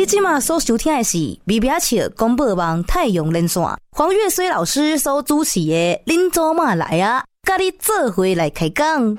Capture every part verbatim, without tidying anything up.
即马所收听的是微微笑广播网太阳连线，黄月水老师所主持的恁祖妈来啊，甲你做伙来开讲。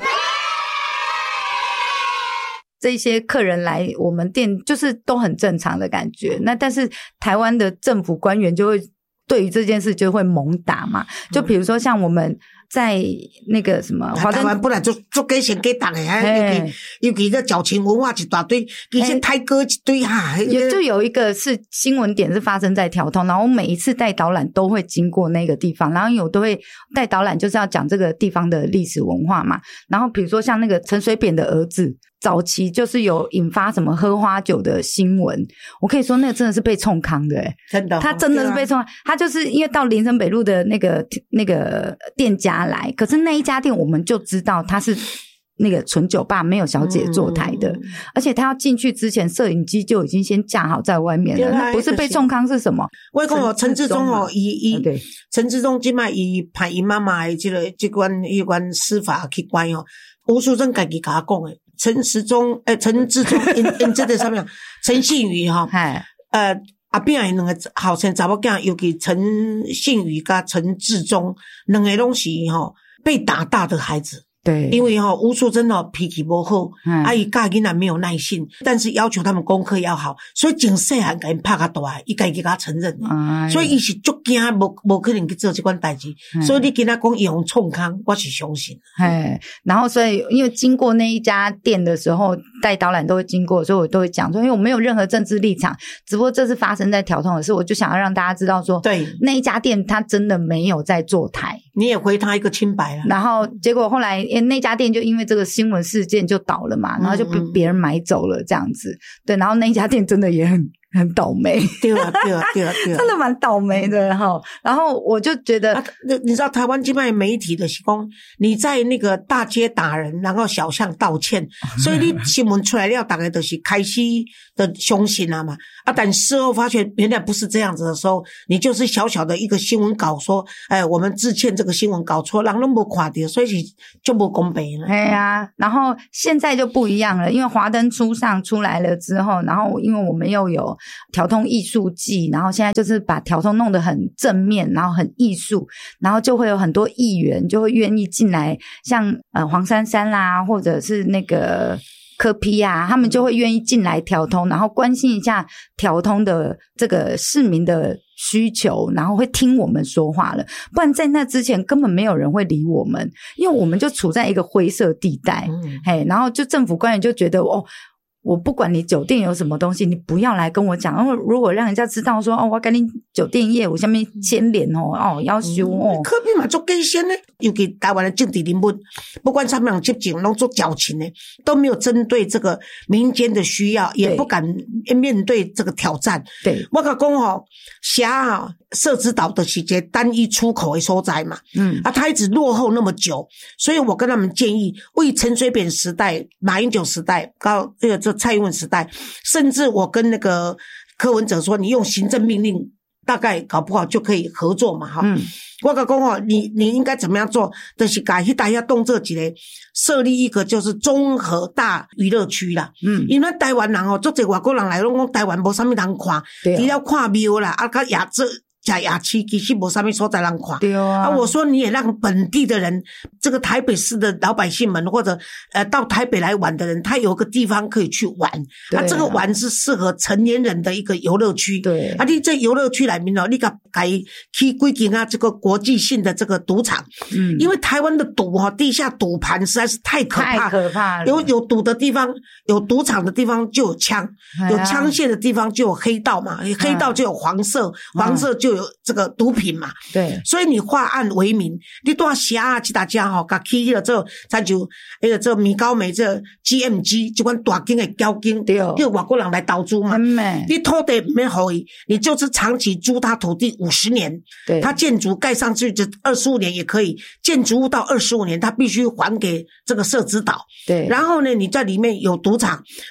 这些客人来我们店就是都很正常的感觉，那但是台湾的政府官员就会对于这件事就会猛打嘛，就比如说像我们在那个什么华台湾本来就做给先给党的，尤其尤其这矫情文化一大堆，其实泰哥一堆哈。 也就有一个是新闻点是发生在条通，然后我每一次带导览都会经过那个地方，然后我都会带导览就是要讲这个地方的历史文化嘛。然后比如说像那个陈水扁的儿子，早期就是有引发什么喝花酒的新闻，我可以说那个真的是被冲康的、欸、 真的， 他真的是被冲康、啊、他就是因为到林森北路的那个那个店家来，可是那一家店我们就知道他是那个纯酒吧，没有小姐坐台的、嗯、而且他要进去之前摄影机就已经先架好在外面了，那不是被冲康是什么？ 我讲哦，陈志忠哦，伊伊陈志忠即摆伊判伊妈妈的这个这关迄关司法去关哦，吴淑珍家己甲我讲的。陈时中，诶，陈志忠，因因这个上面，陈信宇哈，呃，阿边的两个后生查某囝，尤其陈信宇跟陈志忠，两个拢是哈被打大的孩子。 对， 因为哈吴淑珍哦脾气不好，阿姨教囡仔没有耐性，但是要求他们功课要好，所以从细汉给伊拍较大，伊家己甲承认的，哎、所以伊是足惊，无无可能去做这款代志，所以你跟他讲伊用冲康，我是相信。 哎，然后所以因为经过那一家店的时候，带导览都会经过，所以我都会讲说，因为我没有任何政治立场，只不过这是发生在条通的事，我就想要让大家知道说， 对那一家店他真的没有在坐台， 你也回他一个清白了。 然后结果后来。那家店就因为这个新闻事件就倒了嘛，然后就被别人买走了这样子。对，然后那一家店真的也很很倒霉。 对啊对啊对啊对啊， 真的蛮倒霉的哈。然后我就觉得、啊、 你知道台湾现在媒体的是说你在那个大街打人，然后小巷道歉，所以你新闻出来了大概都是开始的相信了嘛。啊，但事后发现原来不是这样子的时候，你就是小小的一个新闻稿说，哎，我们致歉这个新闻搞错，人都没看到，所以是就不公平了。 哎呀，然后现在就不一样了，因为华灯初上出来了之后，然后因为我们又有条通艺术季，然后现在就是把条通弄得很正面，然后很艺术，然后就会有很多议员就会愿意进来，像呃黄珊珊啦，或者是那个柯 P 啊，他们就会愿意进来条通，然后关心一下条通的这个市民的需求，然后会听我们说话了。不然在那之前根本没有人会理我们，因为我们就处在一个灰色地带、嗯、嘿，然后就政府官员就觉得哦，我不管你酒店有什么东西，你不要来跟我讲。然后如果让人家知道说哦，我跟你酒店业务下面牵连哦，哦要修哦， 可比嘛做基先呢，尤其台湾的政治人物，不管他们样执政，拢做矫情呢，都没有针对这个民间的需要，也不敢面对这个挑战。 对， 我甲讲吼，霞啊，社子岛的是一个单一出口的所在嘛，嗯，啊，他一直落后那么久，所以我跟他们建议，为陈水扁时代、马英九时代，到这个这蔡英文时代，甚至我跟那个柯文哲说，你用行政命令，大概搞不好就可以合作嘛，哈。嗯，我跟他说你你应该怎么样做？就是改去大家动这几个设立一个就是综合大娱乐区啦。嗯，因为台湾人哦，做这外国人来拢讲台湾无啥物人看，除了看庙啦，啊，甲亚洲。假牙期其实没啥物所在人看。 对啊。 啊，我说你也让本地的人，这个台北市的老百姓们，或者呃到台北来玩的人，他有个地方可以去玩。啊，这个玩是适合成年人的一个游乐区。 对。 啊，你这游乐区里面哦，你甲改去规定啊，这个国际性的这个赌场。嗯。因为台湾的赌哈、哦，地下赌盘实在是太可怕， 太可怕了。 有有赌的地方，有赌场的地方就有枪，有枪械的地方就有黑道嘛，哎、黑道就有黄色，黄色就有这个毒品嘛， 对， 所以你化案为民，你带虾啊，这大家吼，甲起迄个做，咱就迄个做米高梅这 G M G 这款大间的交金，对，叫外国人来投资嘛。嗯、你土地没好伊，你就是长期租他土地五十年，对，他建筑盖上去就二十五年也可以，建筑物到二十五年，他必须还给这个社子岛。对，然后呢，你在里面有赌场，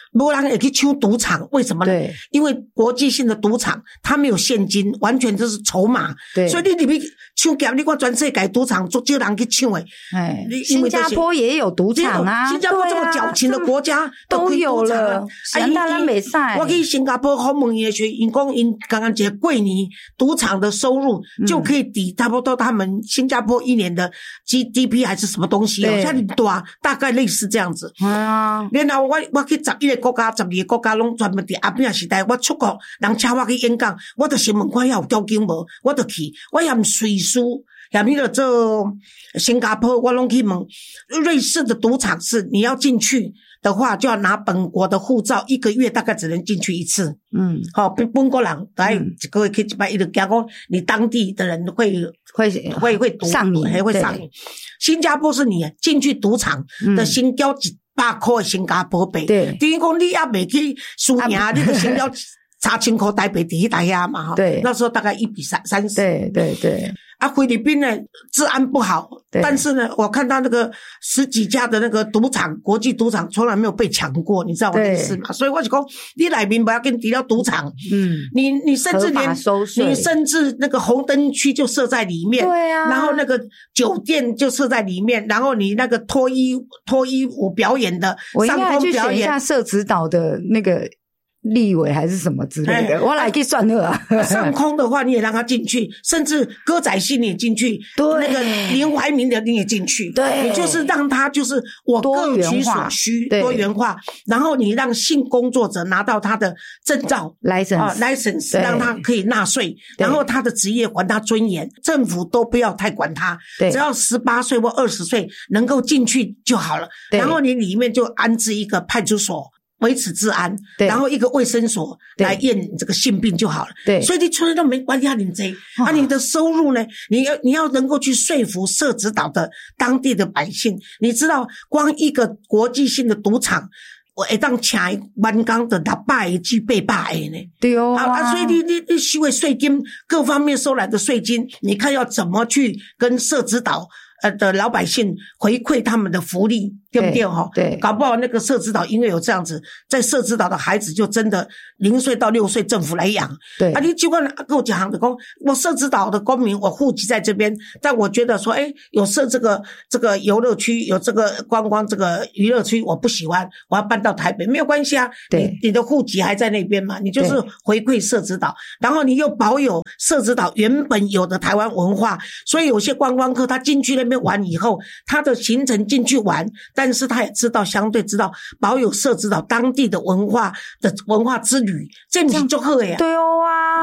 没人会去抢赌场，为什么呢？ 对， 因为国际性的赌场它没有现金，完全都是筹码。 对， 所以你里面抢劫，你看全世界赌场做少人去抢诶。 哎，新加坡也有赌场啊， 新加坡这么矫情的国家、啊、 都有了。 哎， 大咱袂使。 我去新加坡访问伊的时候，因讲因刚刚讲过年赌场的收入就可以抵差不多他们新加坡一年的 G D P 还是什么东西哦，像你大大概类似这样子。啊，然后我我去十一个国家、十二个国家拢专门伫阿扁时代，我出国人请我去演讲，我就先问看遐有条件无，我就去，我嫌瑞士。也那个做新加坡，我拢去问。瑞士的赌场是你要进去的话，就要拿本国的护照，一个月大概只能进去一次。嗯，好、哦，本国人来一个月可以一摆，伊就惊讲你当地的人会会会会赌上瘾， 还会上瘾。新加坡是你进去赌场的先交一百块的新加坡币， 对， 等于讲你也未去输赢，啊、你就先交查千块台币伫迄台遐嘛，哈， 对， 那时候大概一比三三十， 对对对。 啊，菲律宾呢治安不好，但是呢，我看到那个十几家的那个赌场，国际赌场从来没有被抢过，你知道我的意思吗？所以我就讲，你内面不要跟提到赌场，嗯，你你甚至连你甚至那个红灯区就设在里面， 对啊， 然后那个酒店就设在里面，然后你那个脱衣脱衣舞表演的， 我应该去选一下社子岛的那个。立委还是什么之类的，欸、我来去算了啊。 上空的话你也让他进去，甚至歌仔戏你也进去， 对， 那个林怀民的你也进去， 对， 你就是让他就是我各取所需，多元化，然后你让性工作者拿到他的证照 license 啊 license， 让他可以纳税，然后他的职业还他尊严，政府都不要太管他，只要十八岁或二十岁能够进去就好了，然后你里面就安置一个派出所。维持治安，然后一个卫生所来验这个性病就好了。对，所以你出来都没关系啊，你这啊，你的收入呢？你要你要能够去说服社子岛的当地的百姓。你知道，光一个国际性的赌场，我会当请万港的六百个至八百个呢。 对哦， 啊啊，所以你你你收的税金，各方面收来的税金，你看要怎么去跟社子岛呃的老百姓回馈他们的福利，对不对哈？对，搞不好那个社子岛因为有这样子，在社子岛的孩子就真的零岁到六岁政府来养。对啊，你就跟跟我讲的讲，我社子岛的公民，我户籍在这边，但我觉得说，哎，有设这个这个游乐区，有这个观光这个娱乐区，我不喜欢，我要搬到台北，没有关系啊。你你的户籍还在那边嘛，你就是回馈社子岛，然后你又保有社子岛原本有的台湾文化，所以有些观光客他进去那边玩以后，他的行程进去玩，但是他也知道相对知道保有社子岛当地的文化的文化之旅，这不是就好的呀。 对哦啊。